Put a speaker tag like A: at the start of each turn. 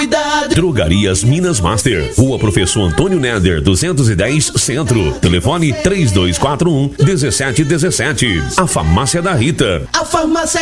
A: cuidado.
B: Drogarias Minas Master, Rua Professor Antônio Neder, 210 Centro. Telefone 3241-1717. A Farmácia da Rita.
A: A farmácia